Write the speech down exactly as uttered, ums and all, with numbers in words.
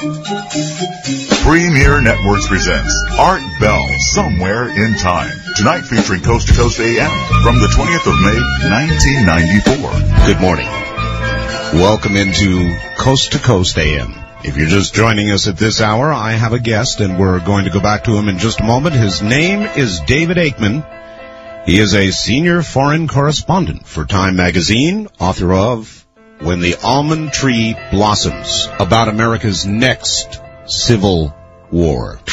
Premier Networks presents Art Bell, Somewhere in Time. Tonight featuring Coast to Coast A M from the twentieth of May, nineteen ninety-four. Good morning. Welcome into Coast to Coast A M. If you're just joining us at this hour, I have a guest, and we're going to go back to him in just a moment. His name is David Aikman. He is a senior foreign correspondent for Time magazine, author of When the Almond Tree Blossoms, about America's next civil war.